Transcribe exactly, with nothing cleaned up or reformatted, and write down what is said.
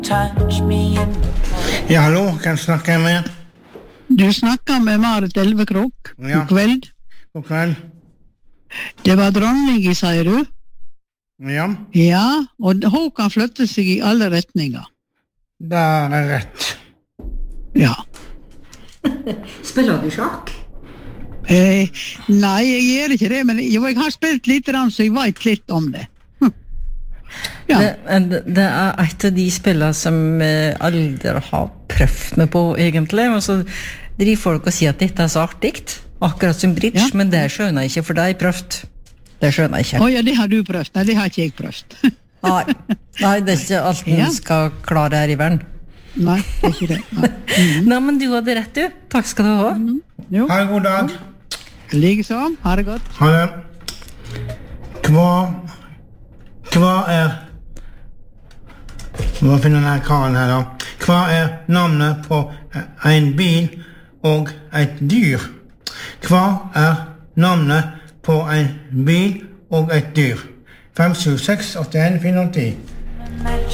Ja, hallo, hvem snakker jeg med? Du snakker med Marit Elvekrok. Ja. God kveld. God kveld. Det var dronningen, sier du? Ja, Ja, og hun kan flytte seg i alle retninger. det er rett. Ja. Spiller du sjakk? Eh, nei, jeg gjør ikke det, men jo, jeg har spilt litt, så jeg vet litt om det. Hm. Ja. Det, det er et av de spillene som jeg aldri har prøvd meg på, egentlig. Og så driver folk og sier at dette er så artig, akkurat som bridge, Ja. men det skjønner jeg ikke, for det har jeg prøvd. Det skjønner jeg ikke. Å ja, det har du prøvd. Nei, det har ikke jeg prøvd. Nei, Nei det er ikke alt man Ja. skal klare her i verden. Nei, det er ikke det. Nei. Mhm. Nei, men du hadde rett, du. Takk skal du ha. Jo, Ha en god dag. liksom. Ha det godt. Ha det. Hva, hva er... Hva finner denne karen her da? Hva er navnet på en bil og et dyr? Hva er navnet på en bil og et dyr? fem sju seks åtte en fire ti